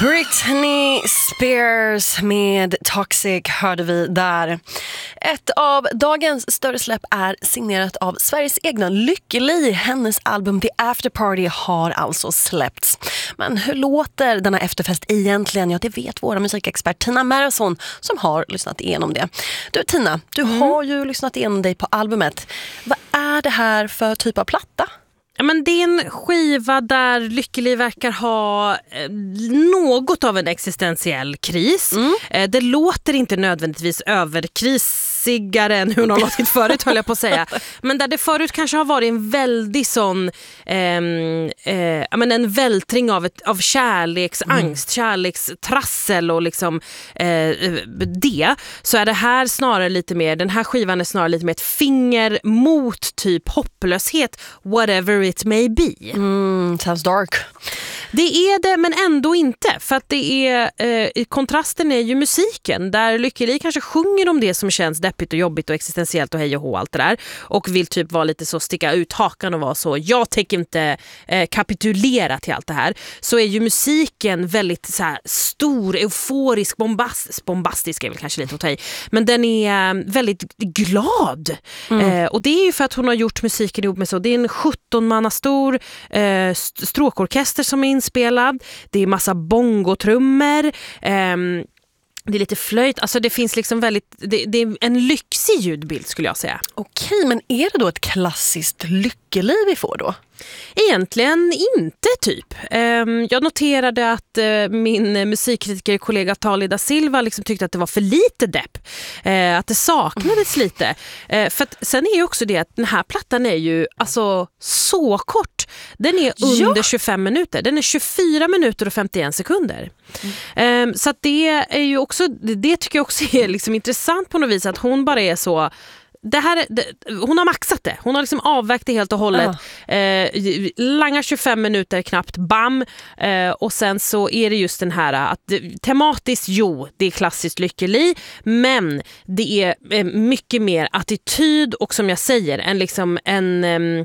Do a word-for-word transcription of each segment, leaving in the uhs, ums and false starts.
Britney Spears med Toxic hörde vi där. Ett av dagens större släpp är signerat av Sveriges egna Lykke Li. Hennes album The After Party har alltså släppts. Men hur låter denna efterfest egentligen? Ja, det vet våra musikexpert Tina Marason som har lyssnat igenom det. Du Tina, du mm. har ju lyssnat igenom dig på albumet. Vad är det här för typ av platta? Ja, men det är en skiva där Lykke Li verkar ha eh, något av en existentiell kris. Mm. Eh, det låter inte nödvändigtvis överkrisigare än hur hon har låtit förut, höll jag på att säga. Men där det förut kanske har varit en väldigt sån eh, eh, ja, men en vältring av, ett, av kärleksangst, mm. kärlekstrassel och liksom eh, det. Så är det här snarare lite mer, den här skivan är snarare lite mer ett finger mot typ hopplöshet, whatever it may be. Mm, sounds dark. Det är det, men ändå inte. För att det är, eh, kontrasten är ju musiken. Där Lykke Li kanske sjunger om det som känns deppigt och jobbigt och existentiellt och hej och hå allt det där. Och vill typ vara lite så, sticka ut hakan och vara så. Jag tänker inte eh, kapitulera till allt det här. Så är ju musiken väldigt så här, stor, euforisk, bombast, bombastisk är väl kanske lite att ta i. Men den är eh, väldigt glad. Mm. Eh, och det är ju för att hon har gjort musiken ihop med så. Det är en sjutton manna stor eh, stråkorkester som är inspelad. Det är massa bongotrummor. Ehm, det är lite flöjt. Alltså det finns liksom väldigt... Det, det är en lyxig ljudbild skulle jag säga. Okej, men är det då ett klassiskt lyckeliv vi får då? Egentligen inte typ. Um, jag noterade att uh, min musikkritikerkollega Tali da Silva liksom tyckte att det var för lite depp. Uh, att det saknades mm. lite. Uh, för att, sen är ju också det att den här plattan är ju alltså så kort. Den är under ja. tjugofem minuter. Den är tjugofyra minuter och femtioen sekunder. Mm. Um, så att det är ju också, det tycker jag också är liksom intressant på något vis att hon bara är så... Det här, det, hon har maxat det. Hon har liksom avvägt det helt och hållet. Uh. Eh, långa tjugofem minuter knappt, bam. Eh, och sen så är det just den här att tematiskt, jo, det är klassiskt Lykke Li, men det är eh, mycket mer attityd och som jag säger, en liksom en... Eh,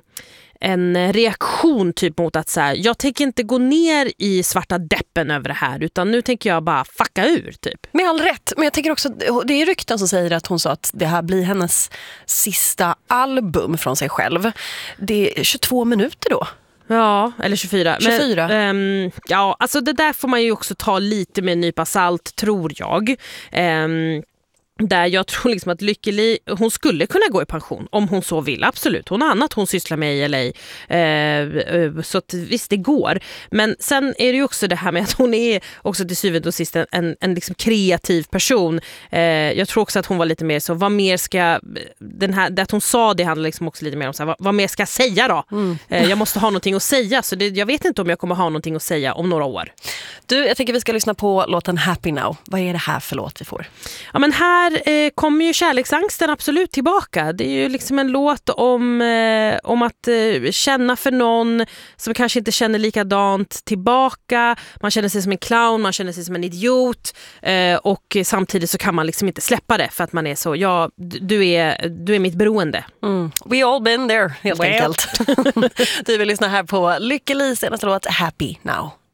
en reaktion typ mot att så här, jag tänker inte gå ner i svarta deppen över det här utan nu tänker jag bara fucka ur typ. Med all rätt, men jag tänker också det är rykten som säger att hon sa att det här blir hennes sista album från sig själv. Det är tjugotvå minuter då. Ja, eller tjugofyra. tjugofyra. Men, um, ja, alltså det där får man ju också ta lite med en nypa salt, tror jag. Um, Där jag tror liksom att Lykke Li, hon skulle kunna gå i pension om hon så vill, absolut. Hon har annat hon sysslar med i L A. Eh, så att visst det går. Men sen är det ju också det här med att hon är också till syvende och sist en, en liksom kreativ person. Eh, jag tror också att hon var lite mer så, vad mer ska, den här, det att hon sa det handlar liksom också lite mer om så här, vad, vad mer ska jag säga då? Mm. Eh, jag måste ha någonting att säga, så det, jag vet inte om jag kommer ha någonting att säga om några år. Du, jag tänker vi ska lyssna på låten Happy Now. Vad är det här för låt vi får? Ja, men här eh, kommer ju kärleksangsten absolut tillbaka. Det är ju liksom en låt om, eh, om att eh, känna för någon som kanske inte känner likadant tillbaka. Man känner sig som en clown, man känner sig som en idiot eh, och samtidigt så kan man liksom inte släppa det för att man är så, ja, du är, du är mitt beroende. Mm. We all been there, helt well. enkelt. Du vill lyssna här på Lykke Li senaste låt Happy Now.